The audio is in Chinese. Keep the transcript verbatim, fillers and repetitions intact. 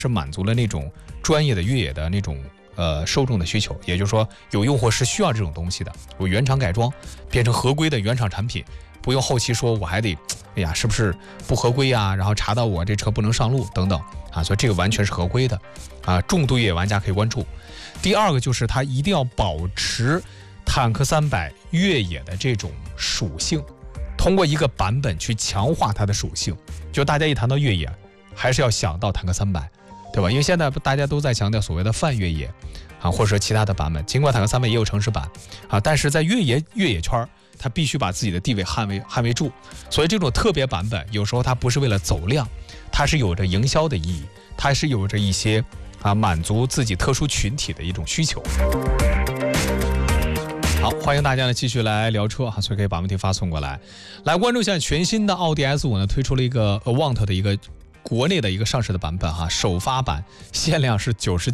是满足了那种专业的越野的那种呃受众的需求，也就是说有用户是需要这种东西的，我原厂改装变成合规的原厂产品，不用后期说我还得哎呀是不是不合规呀，然后查到我这车不能上路等等啊，所以这个完全是合规的啊，重度越野玩家可以关注。第二个就是它一定要保持坦克三百越野的这种属性，通过一个版本去强化它的属性。就大家一谈到越野还是要想到坦克三百，对吧？因为现在大家都在强调所谓的泛越野啊，或者说其他的版本，尽管坦克三百也有城市版啊，但是在越野越野圈它必须把自己的地位捍卫捍卫住，所以这种特别版本有时候它不是为了走量，它是有着营销的意义，它是有着一些啊满足自己特殊群体的一种需求。好，欢迎大家呢继续来聊车哈，所以可以把问题发送过来，来关注一下全新的奥迪 S 五呢推出了一个 Avant 的一个国内的一个上市的版本哈，首发版限量是九十